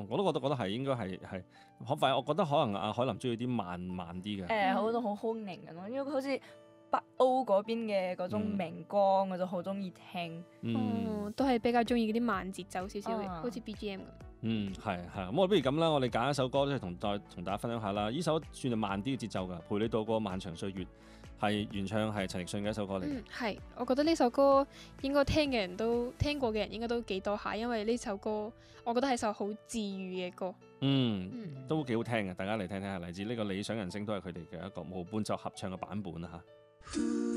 我都覺得係應該係可快。我覺得可能阿海林中意啲慢啲嘅。 好多好空靈咁咯，因為佢好似北歐嗰邊嘅嗰種明光，我就好中意聽。 都係比較中意嗰啲慢節奏少少嘅，好似 BGM 咁。 係咁我不如咁啦，我哋揀一首歌即係同大家分享下啦。呢首算係慢啲嘅節奏㗎，陪你度過漫長歲月，係原唱係陳奕迅嘅一首歌嚟。 係，我覺得呢首歌應該聽過嘅人應該都幾多下，因為呢首歌我覺得係首好治癒嘅歌。 都幾好聽嘅，大家嚟聽聽下，嚟自呢個理想人聲都係佢哋嘅一個無伴奏合唱嘅版本啦嚇。